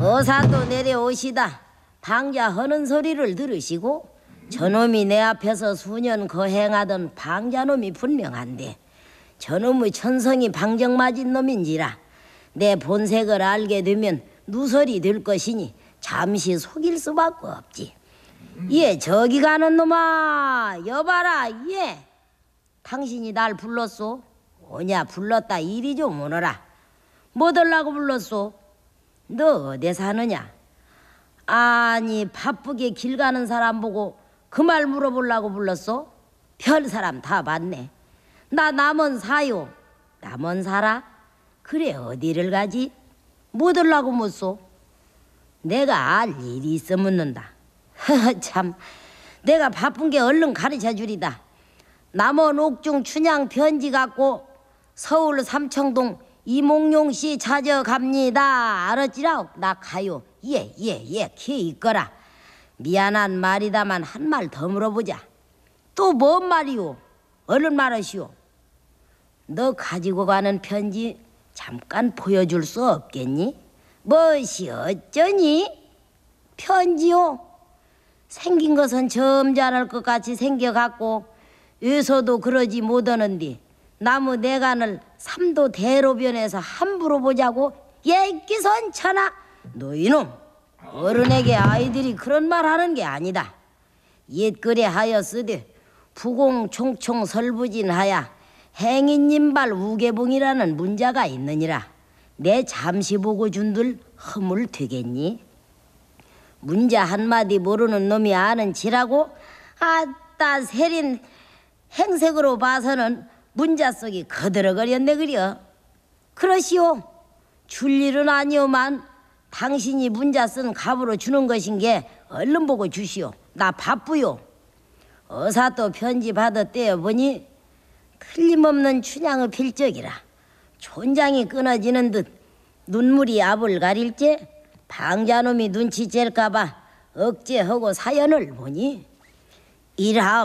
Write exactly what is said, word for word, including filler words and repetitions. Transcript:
어사또 내려오시다 방자 하는 소리를 들으시고 저놈이 내 앞에서 수년 거행하던 방자놈이 분명한데 저놈의 천성이 방정 맞은 놈인지라 내 본색을 알게 되면 누설이 될 것이니 잠시 속일 수밖에 없지. 예, 저기 가는 놈아, 여봐라, 예. 당신이 날 불렀소? 오냐, 불렀다 이리 좀 오너라. 뭐 들라고 불렀소? 너 어디 사느냐? 아니, 바쁘게 길 가는 사람 보고 그 말 물어보려고 불렀소? 별 사람 다 봤네. 나 남원 사요. 남원 살아? 그래, 어디를 가지? 뭐 들라고 묻소? 내가 알 일이 있어 묻는다. 참, 내가 바쁜 게 얼른 가르쳐 주리다. 남원 옥중 춘향 편지 갖고 서울 삼청동 이몽룡 씨 찾아갑니다. 알았지라? 나 가요. 예, 예, 예, 키 있거라. 미안한 말이다만 한 말 더 물어보자. 또 뭔 말이오? 얼른 말하시오. 너 가지고 가는 편지 잠깐 보여줄 수 없겠니? 무엇이 어쩌니? 편지요? 생긴 것은 점잖을 것 같이 생겨갖고 요서도 그러지 못하는디 나무 내간을 삼도 대로변에서 함부로 보자고 얘기선천하. 너희놈, 어른에게 아이들이 그런 말 하는 게 아니다. 옛글에 하였으되 부공총총 설부진하야 행인님발 우계봉이라는 문자가 있느니라. 내 잠시 보고 준들 허물 되겠니? 문자 한마디 모르는 놈이 아는 지라고? 아따 세린 행색으로 봐서는 문자 속이 거들어거렸네 그려. 그러시오. 줄 일은 아니오만 당신이 문자 쓴 값으로 주는 것인 게 얼른 보고 주시오. 나 바쁘요. 어사 또 편지 받았대요 보니 틀림없는 춘향의 필적이라. 촌장이 끊어지는 듯 눈물이 앞을 가릴째 방자놈이 눈치챌까봐 억제하고 사연을 보니 이라